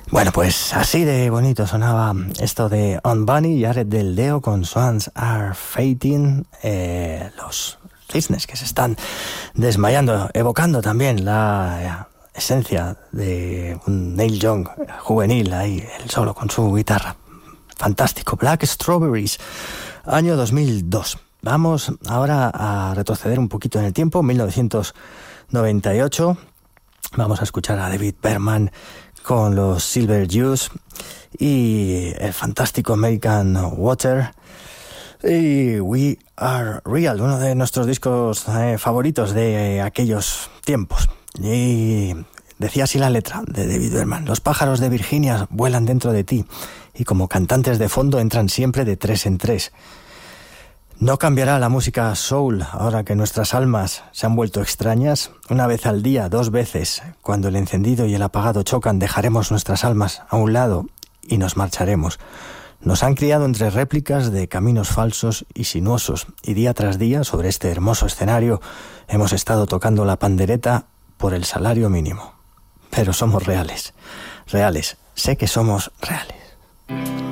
Bueno, pues así de bonito sonaba esto de On Bunny, Jared Del Deo con Swans Are Fading, los cisnes que se están desmayando, evocando también la esencia de un Neil Young juvenil, ahí él solo con su guitarra. Fantástico. Black Strawberries, año 2002. Vamos ahora a retroceder un poquito en el tiempo, 1998. Vamos a escuchar a David Berman con los Silver Jews y el fantástico American Water y We Are Real, uno de nuestros discos favoritos de aquellos tiempos. Y decía así la letra de David Berman: los pájaros de Virginia vuelan dentro de ti y como cantantes de fondo entran siempre de 3 en 3. ¿No cambiará la música soul ahora que nuestras almas se han vuelto extrañas? Una vez al día, 2 veces, cuando el encendido y el apagado chocan, dejaremos nuestras almas a un lado y nos marcharemos. Nos han criado entre réplicas de caminos falsos y sinuosos, y día tras día, sobre este hermoso escenario, hemos estado tocando la pandereta por el salario mínimo. Pero somos reales, reales, sé que somos reales.